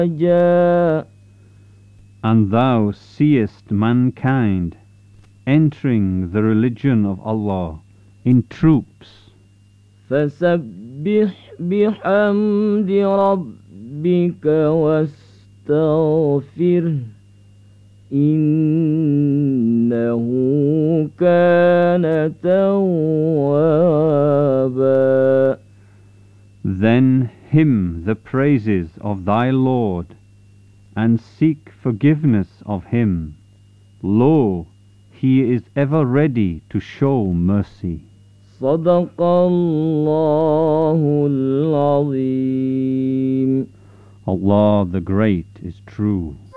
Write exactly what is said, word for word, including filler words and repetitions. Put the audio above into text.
جاء And thou seest mankind entering the religion of Allah in troops. فسبح بحمد ربك واستغفره إنه كان توابا. Then him the praises of thy Lord, and seek forgiveness of him. Lo, he is ever ready to show mercy. صدق الله العظيم. Allah the Great is true.